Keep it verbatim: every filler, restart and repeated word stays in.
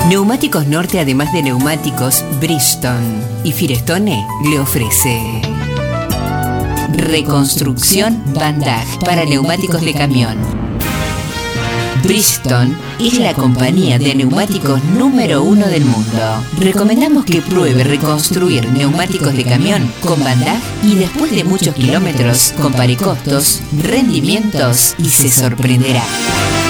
Neumáticos Norte, además de neumáticos, Bridgestone y Firestone le ofrece reconstrucción Bandag para neumáticos de camión. Bridgestone es la compañía de neumáticos número uno del mundo. Recomendamos que pruebe reconstruir neumáticos de camión con Bandag y después de muchos kilómetros compare costos, rendimientos y se sorprenderá.